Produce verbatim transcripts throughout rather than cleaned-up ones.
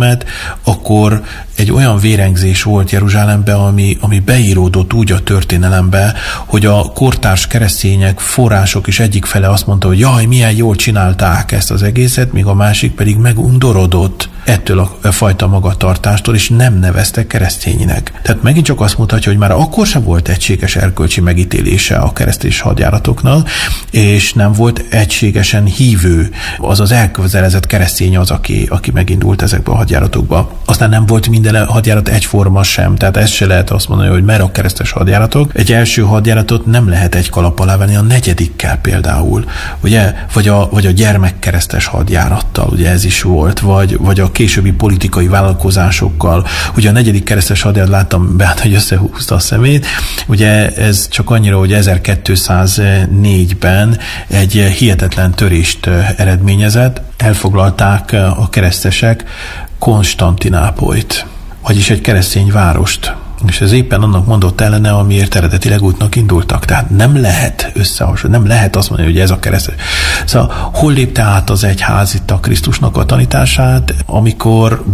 Jeruzsálemet, akkor egy olyan vérengzés volt Jeruzsálemben, ami, ami beíródott úgy a történelembe, hogy a kortárs keresztények, források is egyik fele azt mondta, hogy jaj, milyen jól csinálták ezt az egészet, míg a másik pedig megundorodott ettől a fajta magatartástól, és nem neveztek kereszténynek. Tehát megint csak azt mutatja, hogy már akkor sem volt egységes erkölcsi megítélése a keresztény hadjáratoknak, és nem volt egységesen hívő, azaz elközelezett keresztény az, aki, aki megindult ezekbe a hadjáratokba. Aztán nem volt minden hadjárat egyforma sem, tehát ezt se lehet azt mondani, hogy mert a keresztes hadjáratok. Egy első hadjáratot nem lehet egy kalap alá venni a negyedikkel például, ugye? Vagy a, vagy a gyermekkeresztes hadjárattal, ugye ez is volt, vagy, vagy a későbbi politikai vállalkozásokkal. Ugye a negyedik keresztes hadjárat, láttam be, hogy összehúzta a szemét, ugye ez csak annyira, hogy ezerkétszáznégyben egy hihetetlen törést eredményezett, elfoglalták a keresztesek Konstantinápolyt, vagyis egy keresztény várost. És ez éppen annak mondott ellene, amiért eredetileg útnak indultak. Tehát nem lehet összehasonlítani, nem lehet azt mondani, hogy ez a keresztény. Szóval hol lépte át az egyház itt a Krisztusnak a tanítását, amikor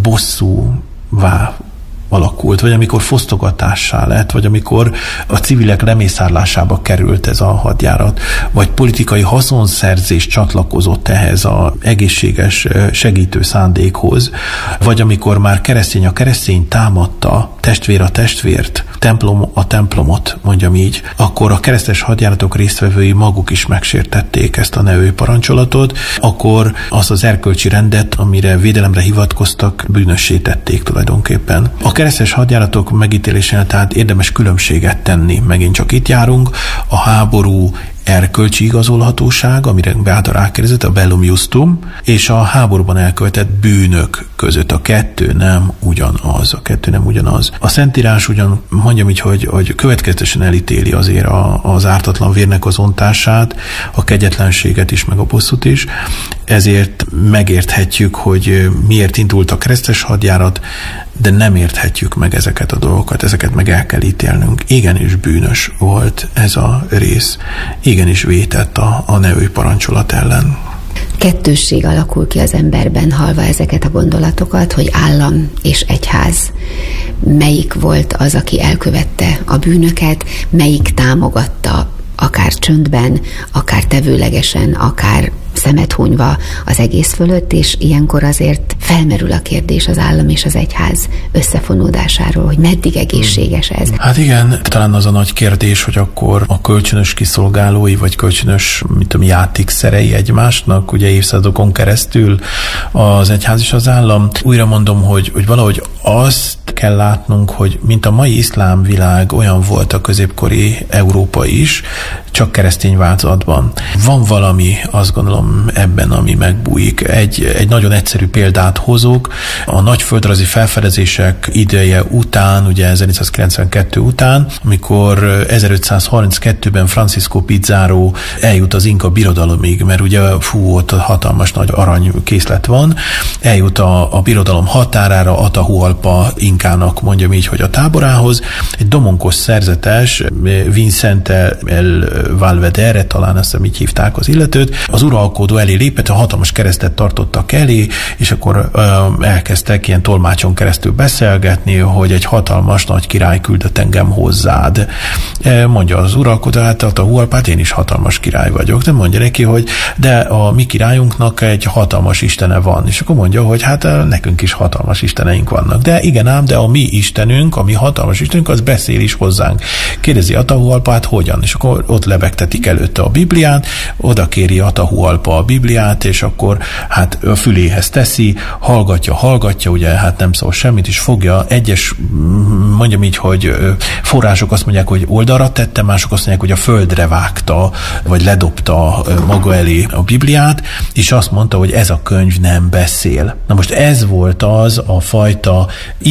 bosszúvá alakult, vagy amikor fosztogatássá lett, vagy amikor a civilek lemészárlásába került ez a hadjárat, vagy politikai haszonszerzés csatlakozott ehhez az egészséges segítő szándékhoz, vagy amikor már keresztény a keresztény támadta, testvér a testvért, templom a templomot, mondjam így, akkor a keresztes hadjáratok résztvevői maguk is megsértették ezt a neői parancsolatot, akkor azt az erkölcsi rendet, amire védelemre hivatkoztak, bűnössé tették tulajdonképpen. A keresztes hadjáratok megítélésénél tehát érdemes különbséget tenni. Megint csak itt járunk, a háború erkölcsi igazolhatóság, amire Beáta rákérdezett, a bellum justum, és a háborúban elkövetett bűnök között. A kettő nem ugyanaz. A kettő nem ugyanaz. A Szentírás ugyan, mondjam így, hogy, hogy következetesen elítéli azért a, az ártatlan vérnek az ontását, a kegyetlenséget is, meg a bosszút is. Ezért megérthetjük, hogy miért indult a keresztes hadjárat, de nem érthetjük meg ezeket a dolgokat, ezeket meg el kell ítélnünk. Igenis bűnös volt ez a rész. Igenis vétett a, a neői parancsolat ellen. Kettősség alakul ki az emberben, hallva ezeket a gondolatokat, hogy állam és egyház. Melyik volt az, aki elkövette a bűnöket, melyik támogatta akár csöndben, akár tevőlegesen, akár szemet hunyva az egész fölött, és ilyenkor azért felmerül a kérdés az állam és az egyház összefonódásáról, hogy meddig egészséges ez. Hát igen, talán az a nagy kérdés, hogy akkor a kölcsönös kiszolgálói, vagy kölcsönös, mit tudom, játékszerei egymásnak, ugye évszázadokon keresztül az egyház és az állam. Újra mondom, hogy, hogy valahogy azt kell látnunk, hogy mint a mai iszlám világ, olyan volt a középkori Európa is, csak keresztény változatban. Van valami, azt gondolom, ebben, ami megbújik. Egy, egy nagyon egyszerű példát hozok. A nagy földrajzi felfedezések ideje után, ugye ezernégyszázkilencvenkettő után, amikor ezerötszázharminckettőben Francisco Pizarro eljut az Inka birodalomig, mert ugye fú, ott hatalmas nagy aranykészlet van, eljut a, a birodalom határára, Atahualpa inkának, mondjam így, hogy a táborához. Egy domonkos szerzetes, Vicente el Valvedere, talán azt hiszem így hívták az illetőt, az uralkodó elé lépett, a hatalmas keresztet tartottak elé, és akkor ö, elkezdtek ilyen tolmácson keresztül beszélgetni, hogy egy hatalmas nagy király küldött engem hozzád. E, mondja az uralkodó, hát a Hualpát, én is hatalmas király vagyok. De mondja neki, hogy de a mi királyunknak egy hatalmas istene van. És akkor mondja, hogy hát nekünk is hatalmas isteneink vannak. De igen ám, de a mi istenünk, a mi hatalmas istenünk, az beszél is hozzánk. Kérdezi Atahualpát, hogyan? És akkor ott lebegtetik előtte a Bibliát, oda kéri Atahualpa a Bibliát, és akkor hát a füléhez teszi, hallgatja, hallgatja, ugye hát nem szól semmit, és fogja. Egyes, mondjam így, hogy források azt mondják, hogy oldalra tette, mások azt mondják, hogy a földre vágta, vagy ledobta maga elé a Bibliát, és azt mondta, hogy ez a könyv nem beszél. Na most ez volt az a fajta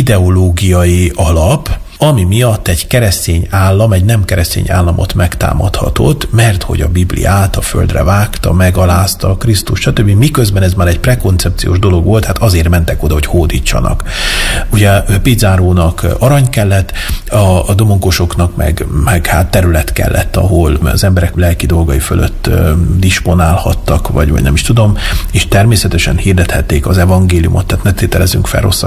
ideológiai alap, ami miatt egy keresztény állam, egy nem keresztény államot megtámadhatott, mert hogy a Bibliát a földre vágta, megalázta Krisztus, stb. Miközben ez már egy prekoncepciós dolog volt, hát azért mentek oda, hogy hódítsanak. Ugye Pizarrónak arany kellett, a, a domonkosoknak meg, meg hát terület kellett, ahol az emberek lelki dolgai fölött disponálhattak, vagy, vagy nem is tudom, és természetesen hirdethették az evangéliumot, tehát ne tételezzünk fel rossz